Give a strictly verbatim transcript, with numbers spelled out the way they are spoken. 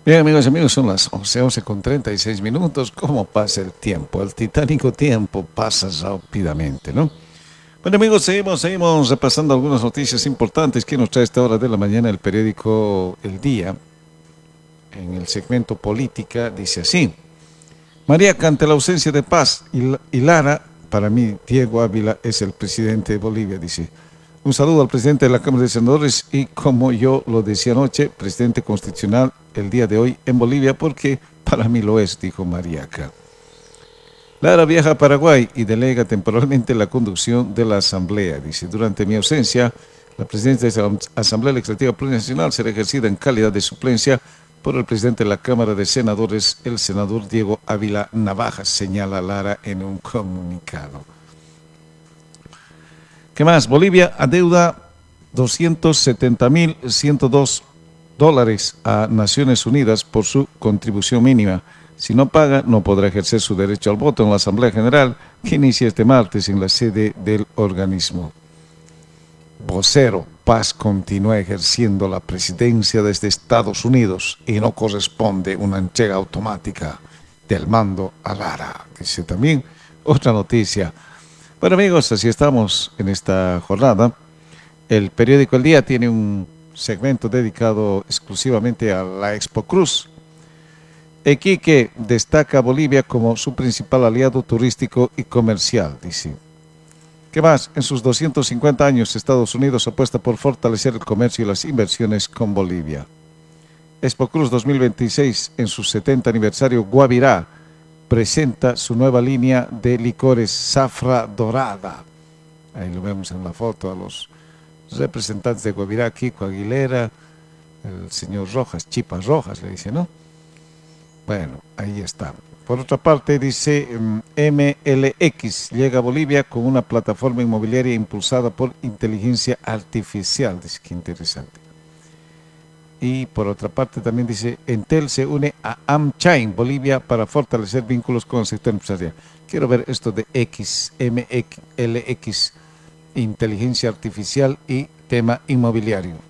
Bien, amigos y amigos, son las once, once con treinta y seis minutos. ¿Cómo pasa el tiempo? El titánico tiempo pasa rápidamente, ¿no? Bueno, amigos, seguimos, seguimos repasando algunas noticias importantes que nos trae a esta hora de la mañana el periódico El Día. En el segmento política dice así: María, ante la ausencia de paz y Lara, para mí Diego Ávila es el presidente de Bolivia, dice. Un saludo al presidente de la Cámara de Senadores y, como yo lo decía anoche, presidente constitucional el día de hoy en Bolivia, porque para mí lo es, dijo Mariaca. Lara viaja a Paraguay y delega temporalmente la conducción de la Asamblea. Dice, durante mi ausencia, la presidencia de la Asamblea Legislativa Plurinacional será ejercida en calidad de suplencia por el presidente de la Cámara de Senadores, el senador Diego Ávila Navajas, señala Lara en un comunicado. ¿Qué más? Bolivia adeuda doscientos setenta mil ciento dos dólares a Naciones Unidas por su contribución mínima. Si no paga, no podrá ejercer su derecho al voto en la Asamblea General, que inicia este martes en la sede del organismo. Vocero, Paz continúa ejerciendo la presidencia desde Estados Unidos y no corresponde una entrega automática del mando a Lara. Dice también otra noticia. Bueno, amigos, así estamos en esta jornada. El periódico El Día tiene un segmento dedicado exclusivamente a la Expo Cruz. Iquique destaca a Bolivia como su principal aliado turístico y comercial, dice. ¿Qué más? En sus doscientos cincuenta años, Estados Unidos apuesta por fortalecer el comercio y las inversiones con Bolivia. Expo Cruz dos mil veintiséis, en su setenta aniversario, Guavirá presenta su nueva línea de licores Zafra Dorada. Ahí lo vemos en la foto a los representantes de Guavirá, Kiko Aguilera, el señor Rojas, Chipas Rojas le dice, ¿no? Bueno, ahí está. Por otra parte, dice M L X llega a Bolivia con una plataforma inmobiliaria impulsada por inteligencia artificial. Dice, qué interesante. Y por otra parte también dice, Entel se une a AmChain Bolivia para fortalecer vínculos con el sector empresarial. Quiero ver esto de X, M L X, inteligencia artificial y tema inmobiliario.